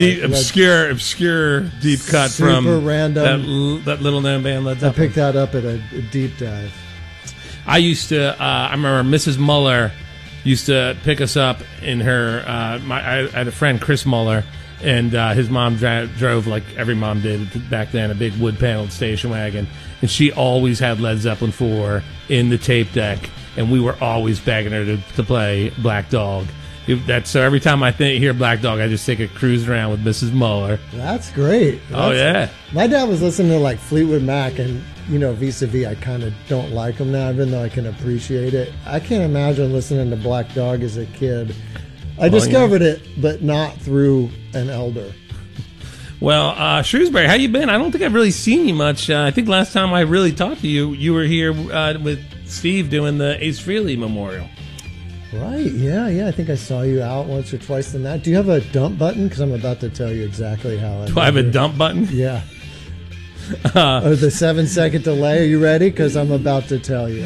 Obscure deep cut super from random. that little known band Led I Zeppelin. picked that up at a deep dive. I used to. I remember Mrs. Muller used to pick us up in her. I had a friend, Chris Muller, and his mom drove, like every mom did back then, a big wood paneled station wagon, and she always had Led Zeppelin 4 in the tape deck, and we were always begging her to play Black Dog. So every time I hear Black Dog, I just take a cruise around with Mrs. Muller. That's great. Yeah. My dad was listening to like Fleetwood Mac, and vis-a-vis, I kind of don't like them now, even though I can appreciate it. I can't imagine listening to Black Dog as a kid. I discovered it, but not through an elder. Well, Shrewsbury, how you been? I don't think I've really seen you much. I think last time I really talked to you, you were here with Steve doing the Ace Frehley Memorial. Right, yeah. I think I saw you out once or twice than that. Do you have a dump button? Because I'm about to tell you exactly how. Do I have a dump button? Yeah. The 7-second delay. Are you ready? Because I'm about to tell you.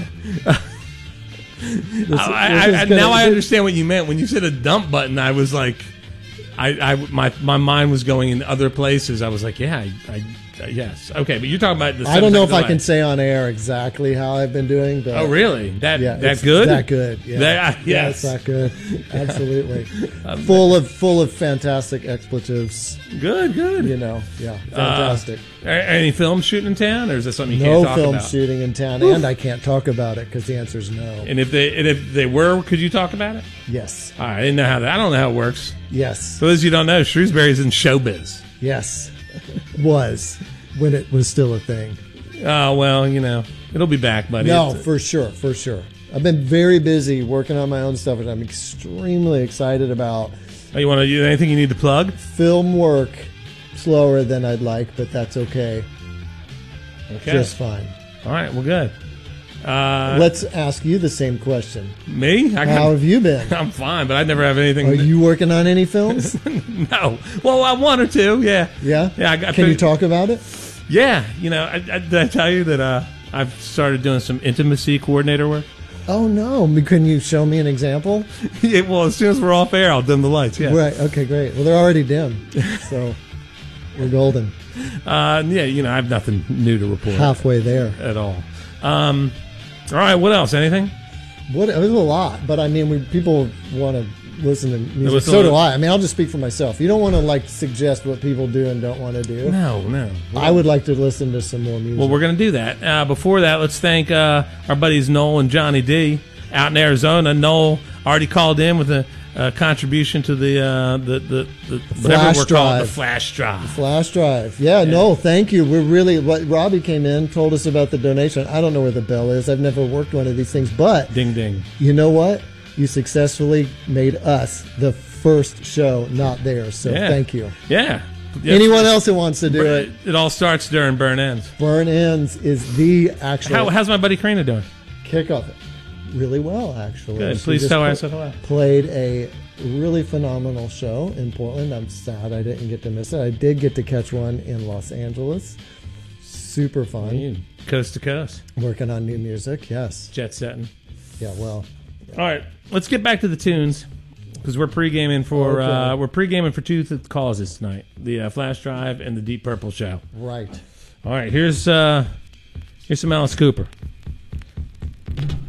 Now I understand what you meant when you said a dump button. I was like, my mind was going in other places. I was like, yes, okay. But you're talking about the. I don't know if I can say on air exactly how I've been doing. But oh, really? That good? That good? Yeah. Yes, it's that good. Absolutely. full of fantastic expletives. Good. Fantastic. Any film shooting in town, or is this something you can't talk about? No film shooting in town, and I can't talk about it because the answer is no. And if they were, could you talk about it? Yes. All right, I didn't know how I don't know how it works. Yes. For those of you who don't know, Shrewsbury's in showbiz. Yes. Was when it was still a thing. Oh, well, it'll be back, buddy. No, for sure. I've been very busy working on my own stuff, and I'm extremely excited about. Oh, you want to do anything you need to plug? Film work slower than I'd like, but that's okay. Okay. Just fine. All right, well, good. Let's ask you the same question. Me? How have you been? I'm fine, but I never have anything. Are you working on any films? No. Well, one or two, yeah. Yeah? Yeah. Can you talk about it? Yeah. Did I tell you that I've started doing some intimacy coordinator work? Oh, no. Can you show me an example? Yeah, well, as soon as we're off air, I'll dim the lights, yeah. Right, okay, great. Well, they're already dim, so we're golden. I have nothing new to report. Halfway there. At all. All right, what else? Anything? There's a lot, but I mean, people want to listen to music. So do I. I mean, I'll just speak for myself. You don't want to suggest what people do and don't want to do. No. I would like to listen to some more music. Well, we're going to do that. Before that, let's thank our buddies Noel and Johnny D out in Arizona. Noel already called in with a contribution to the flash drive. The flash drive. The flash drive. Yeah, no, thank you. We're really. Robbie came in, told us about the donation. I don't know where the bell is. I've never worked one of these things, but ding ding. You know what? You successfully made us the first show, not theirs. So thank you. Yeah. Anyone else who wants to do it? It all starts during Burn Ends. Burn Ends is the actual. How's my buddy Karina doing? Kickoff. Really well, actually. Good. Please tell her I said hello. Played a really phenomenal show in Portland. I'm sad I didn't get to miss it. I did get to catch one in Los Angeles. Super fun. Coast to coast. Working on new music, yes. Jet setting. Yeah, well. All right, let's get back to the tunes because we're pre-gaming for two causes tonight: the flash drive and the Deep Purple show. Right. All right, here's some Alice Cooper.